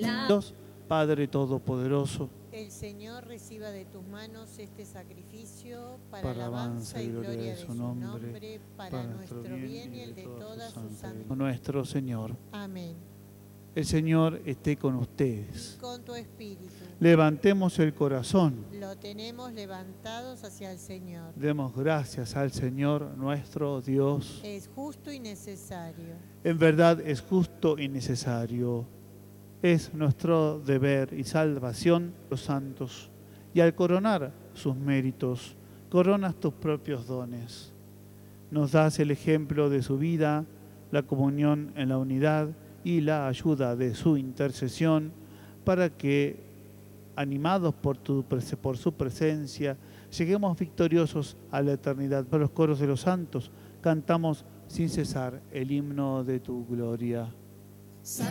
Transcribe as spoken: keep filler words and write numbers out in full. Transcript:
la... Dios, Padre Todopoderoso, El Señor reciba de tus manos este sacrificio para, para alabanza y gloria de su nombre, para, para nuestro bien y el de todas sus santas. Nuestro Señor. Amén. El Señor esté con ustedes. Y con tu espíritu. Levantemos el corazón. Lo tenemos levantados hacia el Señor. Demos gracias al Señor nuestro Dios. Es justo y necesario. En verdad es justo y necesario. Es nuestro deber y salvación los santos. Y al coronar sus méritos, coronas tus propios dones. Nos das el ejemplo de su vida, la comunión en la unidad y la ayuda de su intercesión para que, animados por, tu, por su presencia, lleguemos victoriosos a la eternidad. Por los coros de los santos cantamos sin cesar el himno de tu gloria. Santo